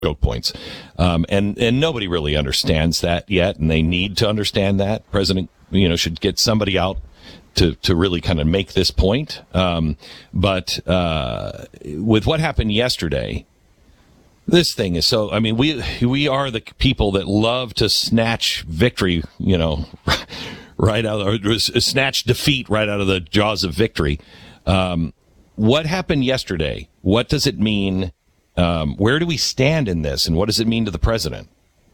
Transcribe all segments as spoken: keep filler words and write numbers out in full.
choke points. Um, and, and nobody really understands that yet, and they need to understand that. President, you know, should get somebody out to, to really kind of make this point. Um, but, uh, with what happened yesterday, this thing is so, I mean, we, we are the people that love to snatch victory, you know, right out of, or snatch defeat right out of the jaws of victory. Um, what happened yesterday? What does it mean? Um, where do we stand in this, and what does it mean to the president?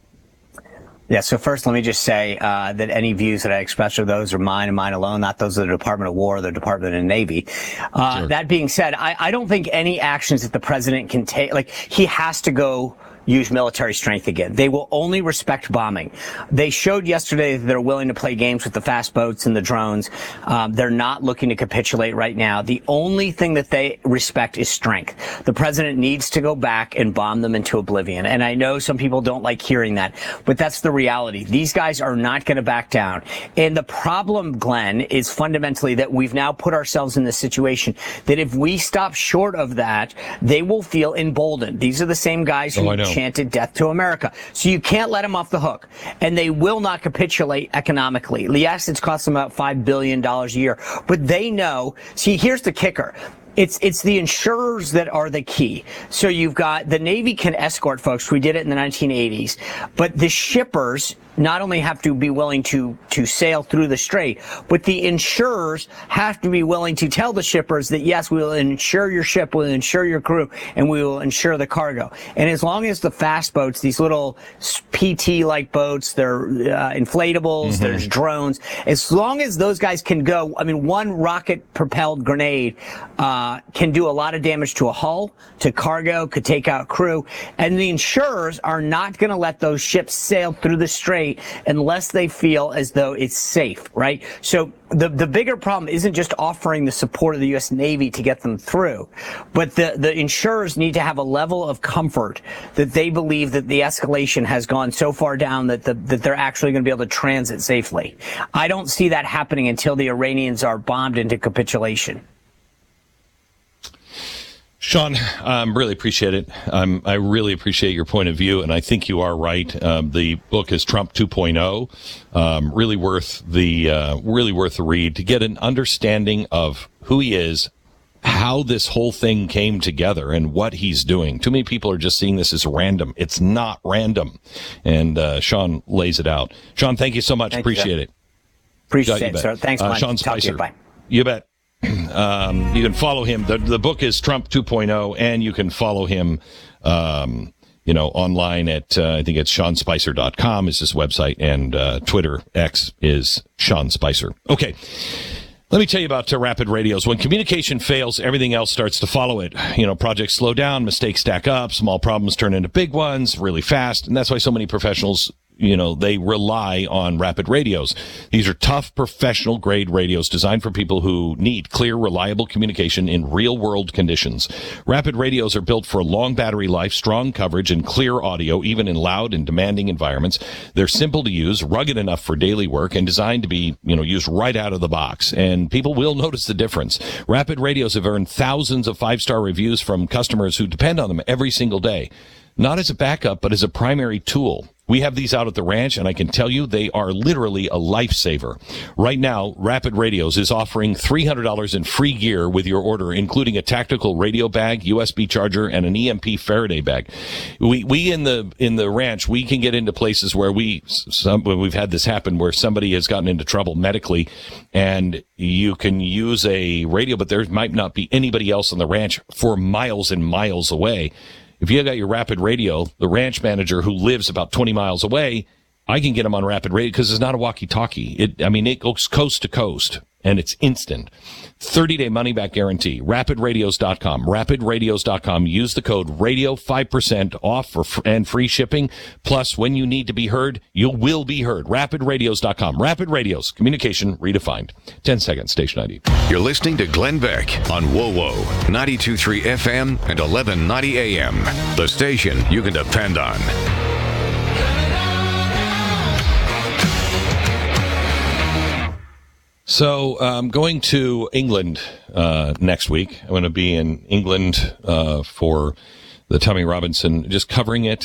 Yeah, so first let me just say uh, that any views that I express are those are mine and mine alone, not those of the Department of War or the Department of the Navy. Uh, sure. That being said, I, I don't think any actions that the president can take, like he has to go use military strength again. They will only respect bombing. They showed yesterday that they're willing to play games with the fast boats and the drones. Um, they're not looking to capitulate right now. The only thing that they respect is strength. The president needs to go back and bomb them into oblivion. And I know some people don't like hearing that, but that's the reality. These guys are not going to back down. And the problem, Glenn, is fundamentally that we've now put ourselves in the situation that if we stop short of that, they will feel emboldened. These are the same guys who oh, chanted death to America. So you can't let them off the hook. And they will not capitulate economically. Yes, it's cost them about five billion dollars a year. But they know, see, here's the kicker. It's it's the insurers that are the key. So you've got the Navy can escort folks. We did it in the nineteen eighties. But the shippers not only have to be willing to, to sail through the strait, but the insurers have to be willing to tell the shippers that, yes, we will insure your ship, we'll insure your crew, and we will insure the cargo. And as long as the fast boats, these little P T-like boats, they're uh, inflatables, mm-hmm. there's drones, as long as those guys can go, I mean, one rocket-propelled grenade uh, can do a lot of damage to a hull, to cargo, could take out crew, and the insurers are not going to let those ships sail through the strait unless they feel as though it's safe, right? So the the bigger problem isn't just offering the support of the U S Navy to get them through, but the, the insurers need to have a level of comfort that they believe that the escalation has gone so far down that the, that they're actually going to be able to transit safely. I don't see that happening until the Iranians are bombed into capitulation. Sean, um, really appreciate it. Um, I really appreciate your point of view, and I think you are right. Um, the book is Trump two point oh. Um, really worth the uh, really worth the read to get an understanding of who he is, how this whole thing came together, and what he's doing. Too many people are just seeing this as random. It's not random, and uh, Sean lays it out. Sean, thank you so much. Thank appreciate you, it. Appreciate it, sir. Thanks, uh, Mike. Sean Talk Spicer. to you. Bye. You bet. Um, you can follow him. The, the book is Trump two point oh, and you can follow him, um, you know, online at, uh, I think it's sean spicer dot com is his website, and, uh, Twitter, X is Sean Spicer. Okay. Let me tell you about uh, Rapid Radios. When communication fails, everything else starts to follow it. You know, projects slow down, mistakes stack up, small problems turn into big ones really fast, and that's why so many professionals, you know, they rely on Rapid Radios. These are tough, professional-grade radios designed for people who need clear, reliable communication in real-world conditions. Rapid Radios are built for long battery life, strong coverage, and clear audio, even in loud and demanding environments. They're simple to use, rugged enough for daily work, and designed to be, you know, used right out of the box. And people will notice the difference. Rapid Radios have earned thousands of five-star reviews from customers who depend on them every single day. Not as a backup, but as a primary tool. We have these out at the ranch, and I can tell you they are literally a lifesaver. Right now, Rapid Radios is offering three hundred dollars in free gear with your order, including a tactical radio bag, U S B charger, and an E M P Faraday bag. We we in the in the ranch, we can get into places where we some we've had this happen where somebody has gotten into trouble medically, and you can use a radio, but there might not be anybody else on the ranch for miles and miles away. If you got your Rapid Radio, the ranch manager who lives about twenty miles away, I can get him on Rapid Radio because it's not a walkie-talkie. It, I mean, it goes coast to coast, and it's instant. thirty-day money-back guarantee. rapid radios dot com. rapid radios dot com. Use the code radio, five percent off for fr- and free shipping. Plus, when you need to be heard, you will be heard. rapid radios dot com. Rapid Radios. Communication redefined. ten seconds. Station I D. You're listening to Glenn Beck on WoWo, ninety-two point three F M and eleven ninety A M. The station you can depend on. So I'm um, going to England uh, next week. I'm going to be in England uh, for the Tommy Robinson, just covering it.